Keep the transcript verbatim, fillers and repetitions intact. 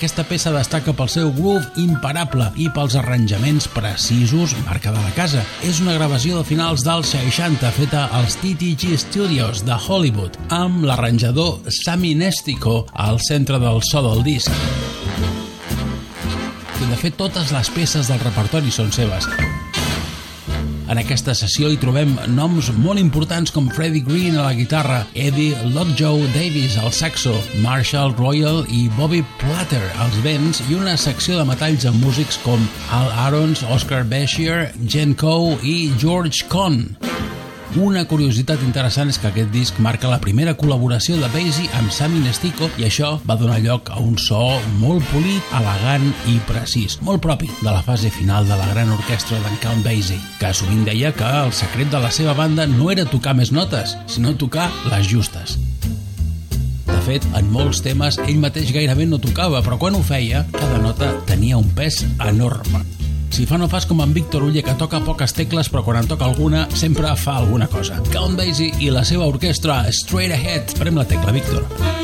Aquesta peça destaca pel seu groove imparable i pels arranjaments precisos, marca de la casa. És una gravació de finals dels seixanta feta als T T G Studios de Hollywood, amb l'arranjador Sammy Nestico al centre del so del disc. I de fet, totes les peces del repertori són seves. En aquesta sessió hi trobem noms molt importants com Freddie Green a la guitarra, Eddie Lockjaw Davis al saxo, Marshall Royal i Bobby Platter als vents i una secció de metalls amb músics com Al Aarons, Oscar Bashir, Jen Coe i George Cohn. Una curiositat interessant és que aquest disc marca la primera col·laboració de Basie amb Sammy Nestico i això va donar lloc a un so molt polit, elegant i precís, molt propi de la fase final de la gran orquestra d'en Count Basie, que sovint deia que el secret de la seva banda no era tocar més notes, sinó tocar les justes. De fet, en molts temes ell mateix gairebé no tocava, però quan ho feia, cada nota tenia un pes enorme. Si fa no fas com en Víctor Uller, que toca poques tecles però quan en toca alguna sempre fa alguna cosa. Count Basie i la seva orquestra Straight Ahead. Prem la tecla, Víctor.